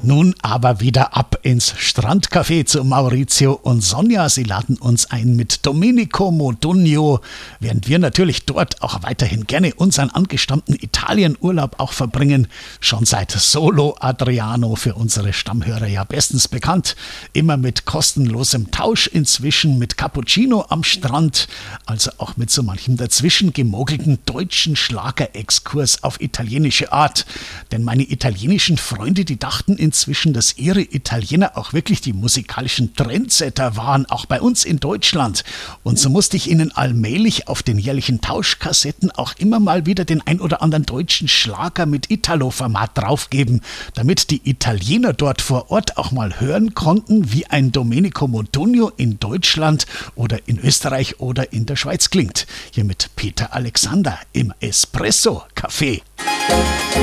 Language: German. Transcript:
Nun aber wieder ab ins Strandcafé zu Maurizio und Sonja. Sie laden uns ein mit Domenico Modugno, während wir natürlich dort auch weiterhin gerne unseren angestammten Italienurlaub auch verbringen. Schon seit Solo Adriano für unsere Stammhörer ja bestens bekannt. Immer mit kostenlosem Tausch, inzwischen mit Cappuccino am Strand, also auch mit so manchem dazwischen gemogelten deutschen Schlagerexkurs auf italienische Art. Denn meine italienischen Freunde, die dachten inzwischen, dass ihre Italiener auch wirklich die musikalischen Trendsetter waren, auch bei uns in Deutschland. Und so musste ich ihnen allmählich auf den jährlichen Tauschkassetten auch immer mal wieder den ein oder anderen deutschen Schlager mit Italo-Format draufgeben, damit die Italiener dort vor Ort auch mal hören konnten, wie ein Domenico Modugno in Deutschland oder in Österreich oder in der Schweiz klingt. Hier mit Peter Alexander im Espresso Café.